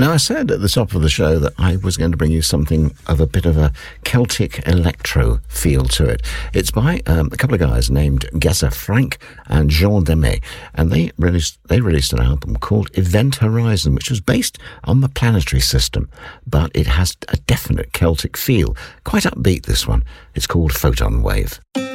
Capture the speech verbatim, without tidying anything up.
Now, I said at the top of the show that I was going to bring you something of a bit of a Celtic electro feel to it. It's by um, a couple of guys named Geza Frank and Jean Demet, and they released they released an album called Event Horizon, which was based on the planetary system, but it has a definite Celtic feel. Quite upbeat, this one. It's called Photon Wave.